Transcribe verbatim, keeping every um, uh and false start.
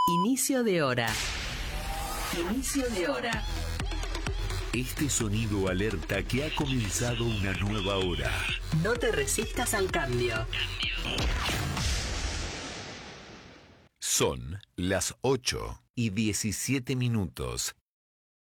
Inicio de hora. Inicio de hora. Este sonido alerta que ha comenzado una nueva hora. No te resistas al cambio. Son las ocho y diecisiete minutos.